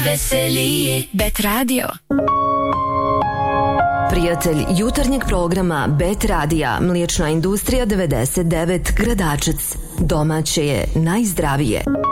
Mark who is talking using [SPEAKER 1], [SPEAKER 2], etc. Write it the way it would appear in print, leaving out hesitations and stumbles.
[SPEAKER 1] najveseliji. Bet radio.
[SPEAKER 2] Prijatelj jutarnjeg programa Bet radija, Mliječna industrija 99 Gradačec. Domaće je najzdravije.